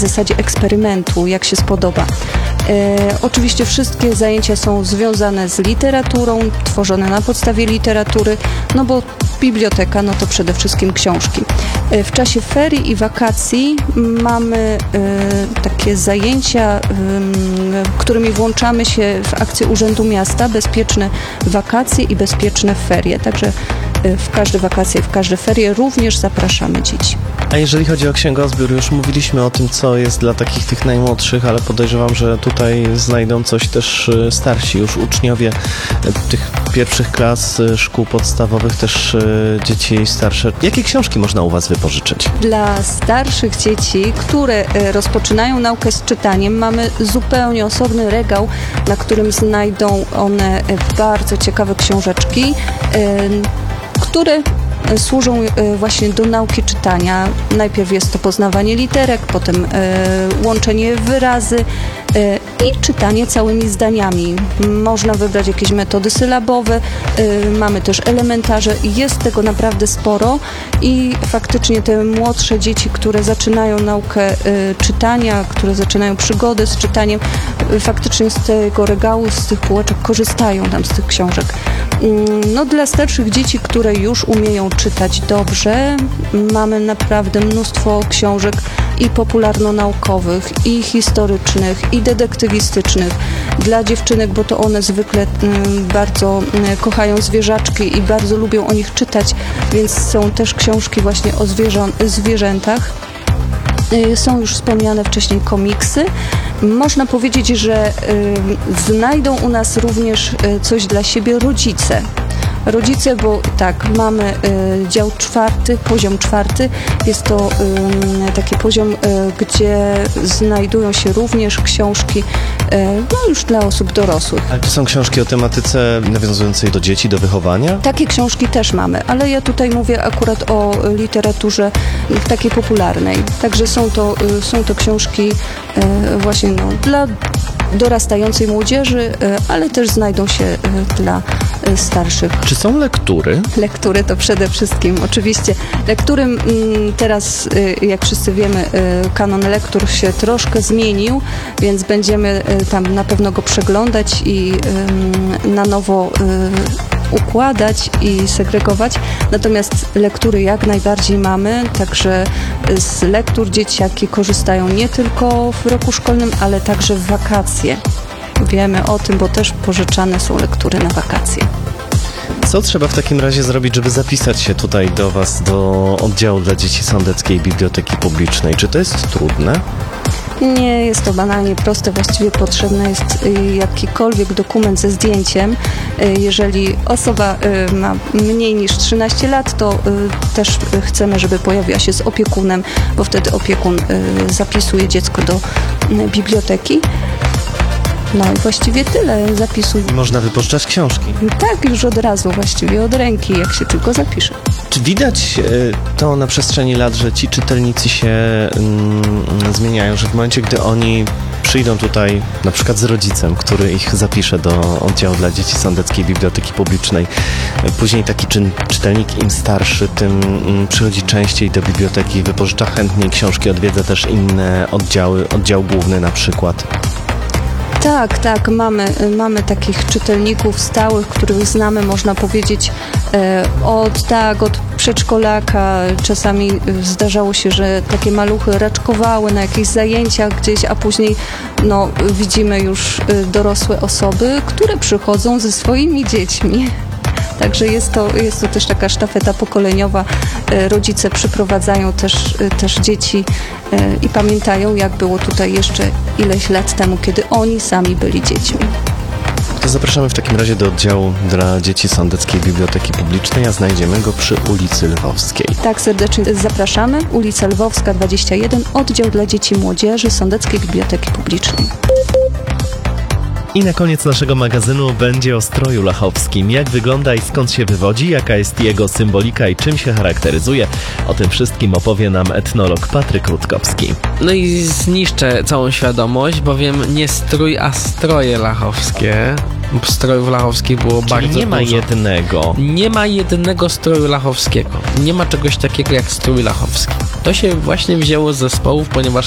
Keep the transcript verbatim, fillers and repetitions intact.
W zasadzie eksperymentu, jak się spodoba. E, oczywiście wszystkie zajęcia są związane z literaturą, tworzone na podstawie literatury, no bo biblioteka, no to przede wszystkim książki. E, w czasie ferii i wakacji mamy e, takie zajęcia, e, którymi włączamy się w akcję Urzędu Miasta, bezpieczne wakacje i bezpieczne ferie. Także e, w każde wakacje, w każde ferie również zapraszamy dzieci. A jeżeli chodzi o księgozbiór, już mówiliśmy o tym, co jest dla takich tych najmłodszych, ale podejrzewam, że tutaj znajdą coś też starsi już uczniowie tych pierwszych klas szkół podstawowych, też dzieci starsze. Jakie książki można u Was wypożyczyć? Dla starszych dzieci, które rozpoczynają naukę z czytaniem, mamy zupełnie osobny regał, na którym znajdą one bardzo ciekawe książeczki, które służą właśnie do nauki czytania. Najpierw jest to poznawanie literek, potem łączenie wyrazy i czytanie całymi zdaniami. Można wybrać jakieś metody sylabowe, mamy też elementarze i jest tego naprawdę sporo i faktycznie te młodsze dzieci, które zaczynają naukę czytania, które zaczynają przygodę z czytaniem, faktycznie z tego regału, z tych półeczek korzystają tam z tych książek. No dla starszych dzieci, które już umieją czytać dobrze, mamy naprawdę mnóstwo książek i popularno-naukowych, i historycznych, i detektywistycznych. Dla dziewczynek, bo to one zwykle bardzo kochają zwierzaczki i bardzo lubią o nich czytać, więc są też książki właśnie o zwierzę- zwierzętach. Są już wspomniane wcześniej komiksy. Można powiedzieć, że y, znajdą u nas również y, coś dla siebie rodzice. Rodzice, bo tak, mamy y, dział czwarty, poziom czwarty. Jest to y, taki poziom, y, gdzie znajdują się również książki y, no już dla osób dorosłych. Ale to są książki o tematyce nawiązującej do dzieci, do wychowania? Takie książki też mamy, ale ja tutaj mówię akurat o literaturze takiej popularnej. Także są to, y, są to książki y, właśnie no, dla dorastającej młodzieży, ale też znajdą się dla starszych. Czy są lektury? Lektury to przede wszystkim, oczywiście. Lektury teraz, jak wszyscy wiemy, kanon lektur się troszkę zmienił, więc będziemy tam na pewno go przeglądać i na nowo układać i segregować. Natomiast lektury jak najbardziej mamy, także z lektur dzieciaki korzystają nie tylko w roku szkolnym, ale także w wakacje. Wiemy o tym, bo też pożyczane są lektury na wakacje. Co trzeba w takim razie zrobić, żeby zapisać się tutaj do Was, do oddziału dla dzieci Sądeckiej Biblioteki Publicznej? Czy to jest trudne? Nie jest to banalnie proste, właściwie potrzebny jest jakikolwiek dokument ze zdjęciem. Jeżeli osoba ma mniej niż trzynaście lat, to też chcemy, żeby pojawiła się z opiekunem, bo wtedy opiekun zapisuje dziecko do biblioteki. No i właściwie tyle, zapisuj. Można wypożyczać książki? Tak, już od razu, właściwie od ręki, jak się tylko zapisze. Czy widać to na przestrzeni lat, że ci czytelnicy się mm, zmieniają, że w momencie, gdy oni przyjdą tutaj na przykład z rodzicem, który ich zapisze do oddziału dla dzieci Sądeckiej Biblioteki Publicznej, później taki czy, czytelnik im starszy, tym mm, przychodzi częściej do biblioteki, wypożycza chętniej książki, odwiedza też inne oddziały, oddział główny na przykład? Tak, tak, mamy, mamy takich czytelników stałych, których znamy, można powiedzieć, e, od, tak, od przedszkolaka. Czasami zdarzało się, że takie maluchy raczkowały na jakichś zajęciach gdzieś, a później no, widzimy już dorosłe osoby, które przychodzą ze swoimi dziećmi. Także jest to, jest to też taka sztafeta pokoleniowa. Rodzice przyprowadzają też, też dzieci i pamiętają, jak było tutaj jeszcze ileś lat temu, kiedy oni sami byli dziećmi. To zapraszamy w takim razie do oddziału dla dzieci Sądeckiej Biblioteki Publicznej, a znajdziemy go przy ulicy Lwowskiej. Tak, serdecznie zapraszamy. Ulica Lwowska dwadzieścia jeden, oddział dla dzieci i młodzieży Sądeckiej Biblioteki Publicznej. I na koniec naszego magazynu będzie o stroju lachowskim. Jak wygląda i skąd się wywodzi, jaka jest jego symbolika i czym się charakteryzuje. O tym wszystkim opowie nam etnolog Patryk Rutkowski. No i zniszczę całą świadomość, bowiem nie strój, a stroje lachowskie. Strojów lachowskich było Czyli bardzo nie ma dużo. jednego. Nie ma jednego stroju lachowskiego. Nie ma czegoś takiego jak strój lachowski. To się właśnie wzięło z zespołów, ponieważ